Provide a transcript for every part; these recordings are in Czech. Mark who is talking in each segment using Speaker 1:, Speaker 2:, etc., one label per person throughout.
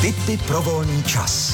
Speaker 1: Tipy pro volný čas.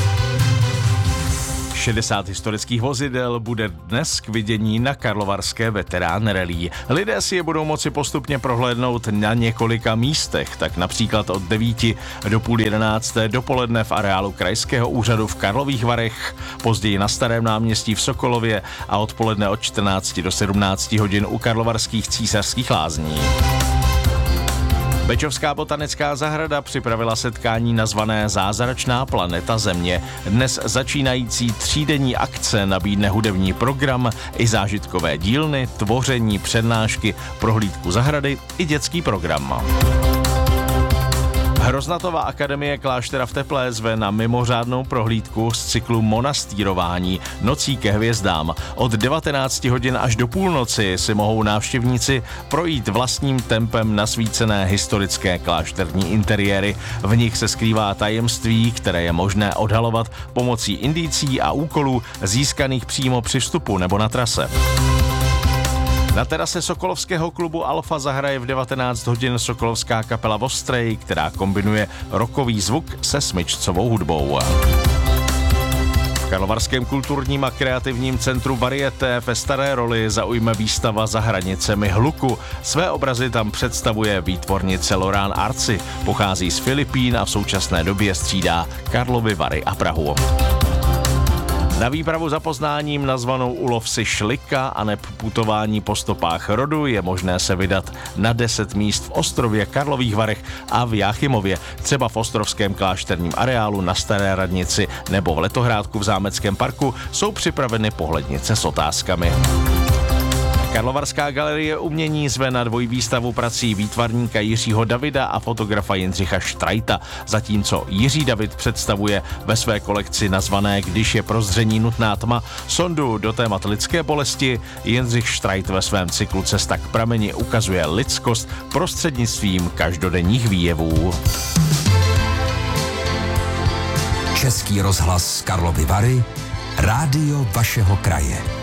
Speaker 2: 60 historických vozidel bude dnes k vidění na karlovarské veterán rally. Lidé si je budou moci postupně prohlédnout na několika místech, tak například od 9 do půl 11 dopoledne v areálu Krajského úřadu v Karlových Varech, později na Starém náměstí v Sokolově a odpoledne od 14 do 17 hodin u karlovarských Císařských lázní. Bečovská botanická zahrada připravila setkání nazvané Zázračná planeta Země. Dnes začínající třídenní akce nabídne hudební program i zážitkové dílny, tvoření, přednášky, prohlídku zahrady i dětský program. Hroznatová akademie kláštera v Teplé zve na mimořádnou prohlídku z cyklu Monastýrování Nocí ke hvězdám. Od 19 hodin až do půlnoci si mohou návštěvníci projít vlastním tempem nasvícené historické klášterní interiéry. V nich se skrývá tajemství, které je možné odhalovat pomocí indicí a úkolů získaných přímo při vstupu nebo na trase. Na terase sokolovského klubu Alfa zahraje v 19 hodin sokolovská kapela Vostrej, která kombinuje rockový zvuk se smyčcovou hudbou. V Karlovarském kulturním a kreativním centru Varieté ve Staré Roli zaujme výstava Za hranicemi hluku. Své obrazy tam představuje výtvornice Lorán Arci. Pochází z Filipín a v současné době střídá Karlovy Vary a Prahu. Na výpravu za poznáním nazvanou Ulov si šlika a neb putování po stopách rodu je možné se vydat na 10 míst v Ostrově, Karlových Varech a v Jáchymově, třeba v Ostrovském klášterním areálu na Staré radnici nebo v Letohrádku v Zámeckém parku jsou připraveny pohlednice s otázkami. Karlovarská galerie umění zve na dvojvýstavu prací výtvarníka Jiřího Davida a fotografa Jindřicha Štrajta, zatímco Jiří David představuje ve své kolekci nazvané Když je prozření nutná tma sondu do témat lidské bolesti, Jindřich Štrajt ve svém cyklu Cesta k prameni ukazuje lidskost prostřednictvím každodenních výjevů.
Speaker 1: Český rozhlas Karlovy Vary, rádio vašeho kraje.